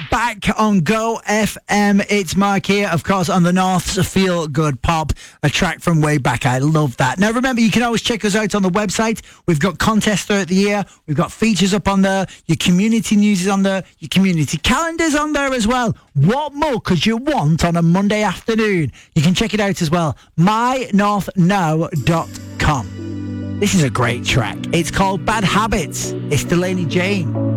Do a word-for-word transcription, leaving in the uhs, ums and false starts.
back on Go F M. It's Mark here, of course, on the North's Feel Good Pop, a track from way back. I love that. Now, remember, you can always check us out on the website. We've got contests throughout the year. We've got features up on there. Your community news is on there. Your community calendar's on there as well. What more could you want on a Monday afternoon? You can check it out as well. my north now dot com. This is a great track. It's called Bad Habits. It's Delaney Jane.